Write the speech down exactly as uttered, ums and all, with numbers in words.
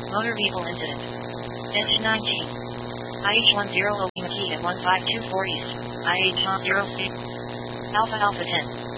Motor vehicle incident. Engine nineteen. I H one zero Lima Key at one five two four East. I H zero C. Alpha Alpha ten.